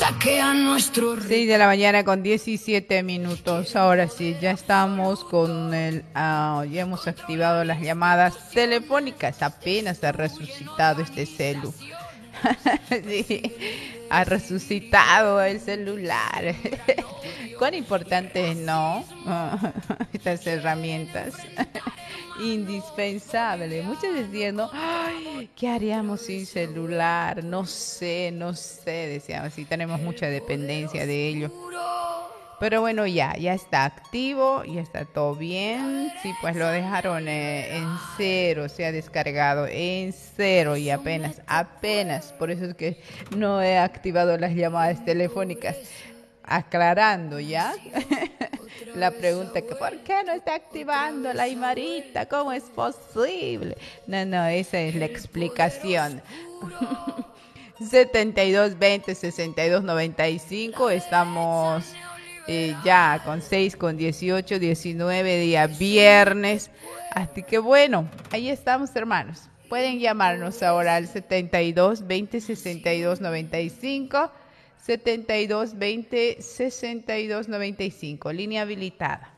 saquean nuestro 6 de la mañana con 17 minutos. Ahora sí, ya estamos con ya hemos activado las llamadas telefónicas. Apenas ha resucitado este celu. Sí, ha resucitado el celular. Cuán importante es, ¿no? Estas herramientas. Indispensable. Muchos decían, ¿no? Ay, ¿qué haríamos sin celular? No sé, decíamos, sí, tenemos mucha dependencia de ello. Pero bueno, ya está activo, ya está todo bien. Sí, pues lo dejaron en cero, se ha descargado en cero y apenas. Por eso es que no he activado las llamadas telefónicas. Aclarando ya la pregunta que ¿por qué no está activando la Imarita? ¿Cómo es posible? No, esa es la explicación. 72 20 62 95. Estamos ya con 6 con 18 19 día viernes. Así que bueno, ahí estamos, hermanos. Pueden llamarnos ahora al 72 20 62 95. 72 20 62 95, línea habilitada.